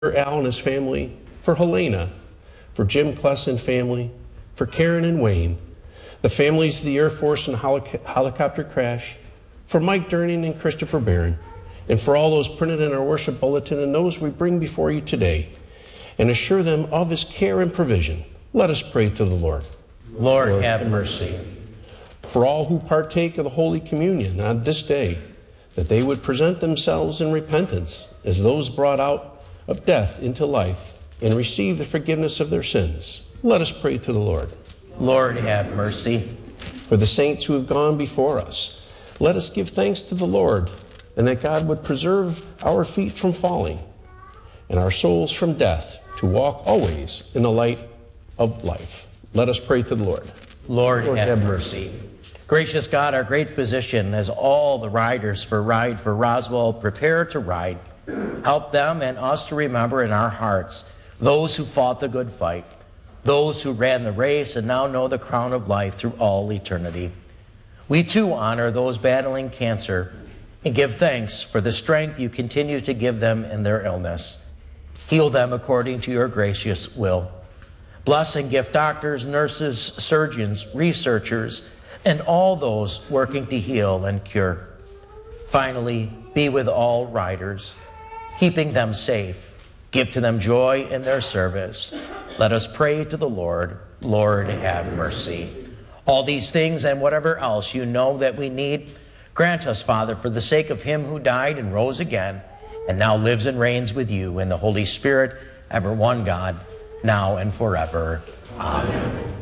for Al and his family, for Helena, for Jim Kless and family, for Karen and Wayne, the families of the Air Force and helicopter crash, for Mike Durning and Christopher Barron, and for all those printed in our worship bulletin and those we bring before you today, and assure them of his care and provision. Let us pray to the Lord. Lord, have mercy. For all who partake of the Holy Communion on this day, that they would present themselves in repentance as those brought out of death into life and receive the forgiveness of their sins. Let us pray to the Lord. Lord, have mercy. For the saints who have gone before us, let us give thanks to the Lord, and that God would preserve our feet from falling and our souls from death, to walk always in the light of life. Let us pray to the Lord. Lord, have mercy. Gracious God, our great physician, as all the riders for Ride for Roswell prepare to ride, help them and us to remember in our hearts those who fought the good fight, those who ran the race and now know the crown of life through all eternity. We too honor those battling cancer and give thanks for the strength you continue to give them in their illness. Heal them according to your gracious will. Bless and gift doctors, nurses, surgeons, researchers, and all those working to heal and cure. Finally, be with all riders, keeping them safe. Give to them joy in their service. Let us pray to the Lord. Lord, have mercy. All these things and whatever else you know that we need, grant us, Father, for the sake of him who died and rose again, and now lives and reigns with you in the Holy Spirit, ever one God, now and forever. Amen.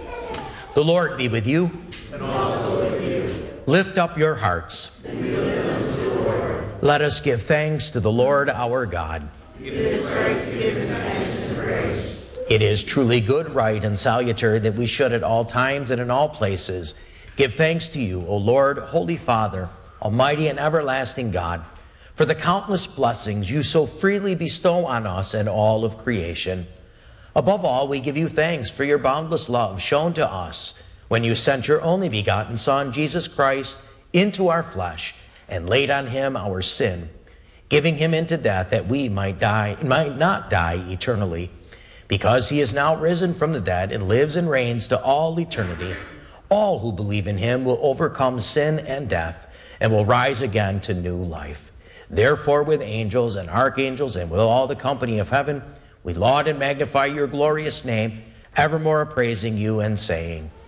The Lord be with you. And also with you. Lift up your hearts. And we lift them to the Lord. Let us give thanks to the Lord our God. It is right to give him thanks and praise. It is truly good, right, and salutary that we should at all times and in all places give thanks to you, O Lord, Holy Father, Almighty and everlasting God, for the countless blessings you so freely bestow on us and all of creation. Above all, we give you thanks for your boundless love shown to us when you sent your only begotten Son, Jesus Christ, into our flesh and laid on him our sin, giving him into death that we might not die eternally. Because he is now risen from the dead and lives and reigns to all eternity, all who believe in him will overcome sin and death and will rise again to new life. Therefore, with angels and archangels and with all the company of heaven, we laud and magnify your glorious name, evermore praising you and saying,